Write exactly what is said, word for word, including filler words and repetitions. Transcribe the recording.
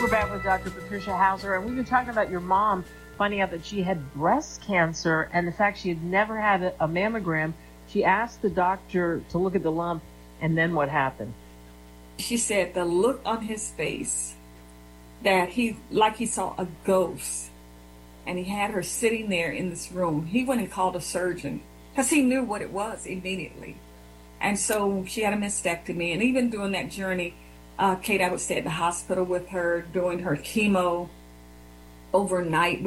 We're back with Doctor Patricia Hauser, and we've been talking about your mom finding out that she had breast cancer and the fact she had never had a, a mammogram. She asked the doctor to look at the lump, and then what happened? She said the look on his face, that he, like he saw a ghost, and he had her sitting there in this room. He went and called a surgeon because he knew what it was immediately. And so she had a mastectomy, and even during that journey, uh, Kate, I would stay at the hospital with her, doing her chemo overnight